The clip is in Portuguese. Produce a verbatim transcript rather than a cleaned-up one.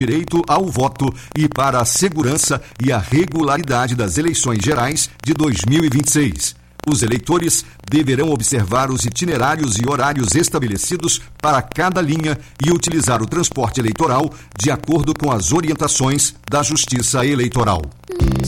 direito ao voto e para a segurança e a regularidade das eleições gerais de dois mil e vinte e seis. Os eleitores deverão observar os itinerários e horários estabelecidos para cada linha e utilizar o transporte eleitoral de acordo com as orientações da Justiça Eleitoral.